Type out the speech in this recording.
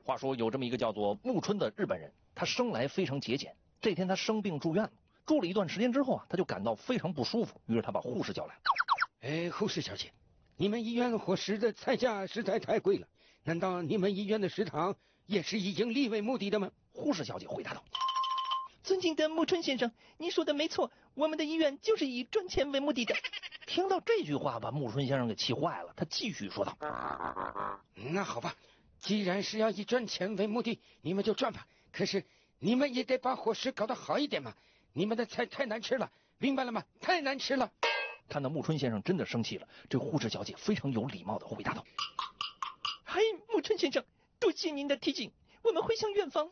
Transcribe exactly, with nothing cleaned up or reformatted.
话说有这么一个叫做木春的日本人，他生来非常节俭。这天他生病住院了，住了一段时间之后啊，他就感到非常不舒服，于是他把护士叫来。 哎，护士小姐，你们医院伙食的菜价实在太贵了，难道你们医院的食堂也是以盈利为目的的吗？ 护士小姐回答道。 尊敬的木春先生，您说的没错，我们的医院就是以赚钱为目的的。 听到这句话把木春先生给气坏了，他继续说道。 那好吧，既然是要以赚钱为目的，你们就赚吧，可是你们也得把伙食搞得好一点嘛，你们的菜太难吃了，明白了吗？太难吃了。 看到木春先生真的生气了，这护士小姐非常有礼貌地回答道。 嗨，木春先生，多谢您的提醒，我们会向院方